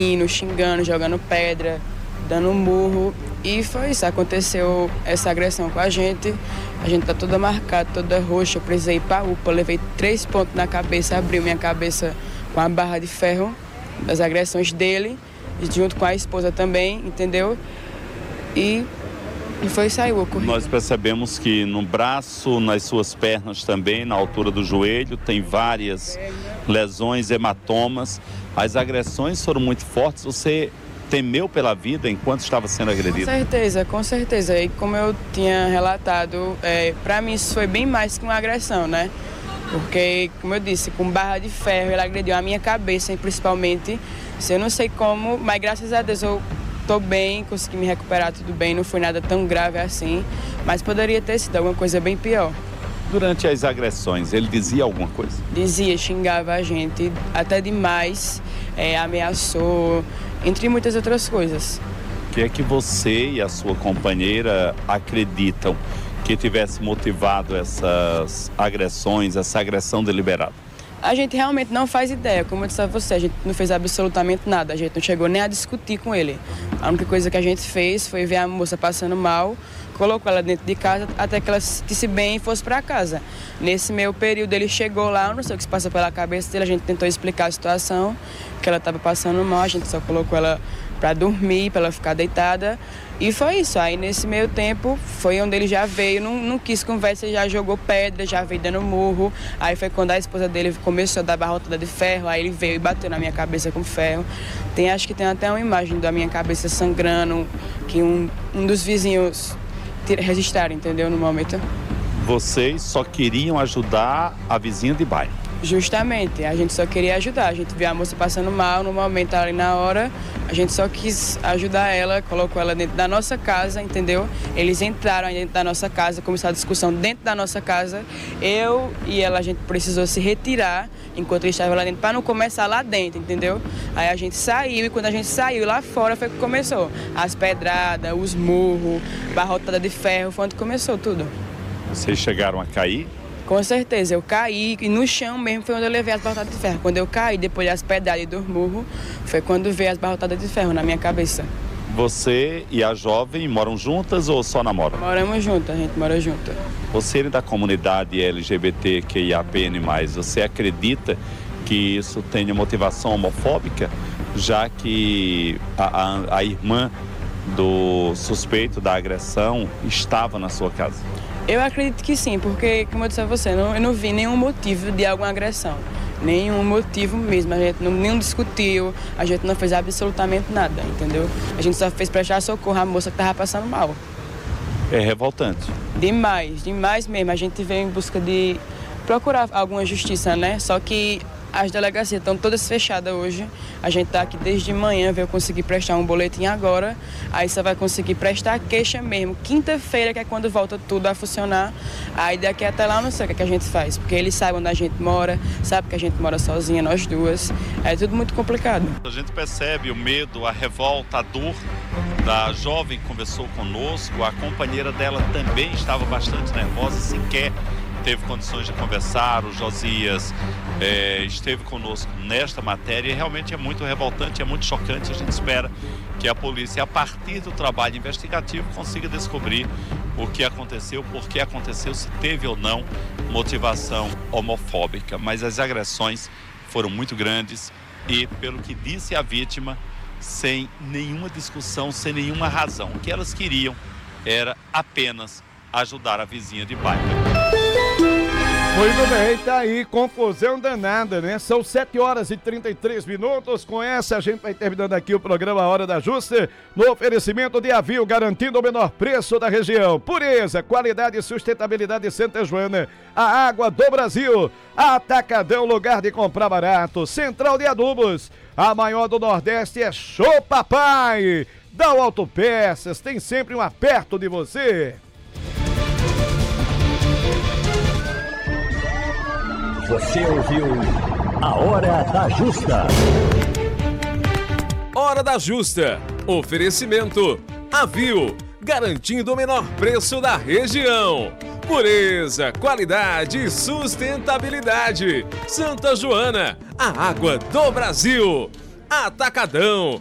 indo, xingando, jogando pedra, dando murro. E foi isso, aconteceu essa agressão com a gente tá toda marcada, toda roxa, eu precisei ir pra UPA, levei 3 pontos na cabeça, abriu minha cabeça com a barra de ferro das agressões dele, junto com a esposa também, entendeu? E foi saiu o ocorrido. Nós percebemos que no braço, nas suas pernas também, na altura do joelho, tem várias lesões, hematomas. As agressões foram muito fortes. Você temeu pela vida enquanto estava sendo agredido? Com certeza. E como eu tinha relatado, para mim isso foi bem mais que uma agressão, né? Porque, como eu disse, com barra de ferro, ele agrediu a minha cabeça, principalmente. Eu não sei como, mas graças a Deus eu estou bem, consegui me recuperar tudo bem, não foi nada tão grave assim, mas poderia ter sido alguma coisa bem pior. Durante as agressões, ele dizia alguma coisa? Dizia, xingava a gente, até demais, ameaçou, entre muitas outras coisas. O que é que você e a sua companheira acreditam que tivesse motivado essas agressões, essa agressão deliberada? A gente realmente não faz ideia, como eu disse a você, a gente não fez absolutamente nada, a gente não chegou nem a discutir com ele. A única coisa que a gente fez foi ver a moça passando mal, colocou ela dentro de casa até que ela se sentisse bem e fosse para casa. Nesse meio período ele chegou lá, eu não sei o que se passa pela cabeça dele, a gente tentou explicar a situação, que ela estava passando mal, a gente só colocou ela para dormir, para ela ficar deitada. E foi isso. Aí nesse meio tempo foi onde ele já veio, não quis conversa, já jogou pedra, já veio dando murro. Aí foi quando a esposa dele começou a dar barrotada de ferro, aí ele veio e bateu na minha cabeça com ferro. Acho que tem até uma imagem da minha cabeça sangrando, que um dos vizinhos registraram, entendeu, no momento. Vocês só queriam ajudar a vizinha de bairro? Justamente, a gente só queria ajudar, a gente viu a moça passando mal no momento ali na hora, a gente só quis ajudar ela, colocou ela dentro da nossa casa, entendeu? Eles entraram dentro da nossa casa, começou a discussão dentro da nossa casa, eu e ela, a gente precisou se retirar enquanto eles estavam lá dentro, para não começar lá dentro, entendeu? Aí a gente saiu e quando a gente saiu lá fora foi que começou, as pedradas, os murros, barrotada de ferro, foi onde começou tudo. Vocês chegaram a cair? Com certeza, eu caí e no chão mesmo foi onde eu levei as barrotadas de ferro. Quando eu caí, depois das pedradas e do murro, foi quando veio as barrotadas de ferro na minha cabeça. Você e a jovem moram juntas ou só namoram? Moramos juntas, a gente mora junta. Você da comunidade LGBTQIAPN+, você acredita que isso tenha motivação homofóbica, já que a irmã do suspeito da agressão estava na sua casa? Eu acredito que sim, porque, como eu disse a você, eu não vi nenhum motivo de alguma agressão. Nenhum motivo mesmo. A gente nem discutiu, a gente não fez absolutamente nada, entendeu? A gente só fez prestar socorro à moça que estava passando mal. É revoltante. Demais, demais mesmo. A gente veio em busca de procurar alguma justiça, né? Só que as delegacias estão todas fechadas hoje. A gente está aqui desde manhã, veio conseguir prestar um boletim agora. Aí só vai conseguir prestar a queixa mesmo. Quinta-feira, que é quando volta tudo a funcionar. Aí daqui até lá eu não sei o que a gente faz. Porque eles sabem onde a gente mora, sabem que a gente mora sozinha, nós duas. É tudo muito complicado. A gente percebe o medo, a revolta, a dor da jovem que conversou conosco. A companheira dela também estava bastante nervosa, sequer teve condições de conversar. O Josias esteve conosco nesta matéria e realmente é muito revoltante, é muito chocante. A gente espera que a polícia, a partir do trabalho investigativo, consiga descobrir o que aconteceu, por que aconteceu, se teve ou não motivação homofóbica. Mas as agressões foram muito grandes e, pelo que disse a vítima, sem nenhuma discussão, sem nenhuma razão. O que elas queriam era apenas ajudar a vizinha de bairro. Muito bem, tá aí, confusão danada, né? São 7h33. Com essa, a gente vai terminando aqui o programa Hora da Justa, no oferecimento de Avil, garantindo o menor preço da região. Pureza, qualidade e sustentabilidade de Santa Joana. A água do Brasil. Atacadão, lugar de comprar barato. Central de Adubos, a maior do Nordeste é Show Papai. Da Autopeças, tem sempre um perto de você. Você ouviu a Hora da Justa. Hora da Justa. Oferecimento Avil, garantindo o menor preço da região. Pureza, qualidade e sustentabilidade. Santa Joana, a água do Brasil. Atacadão.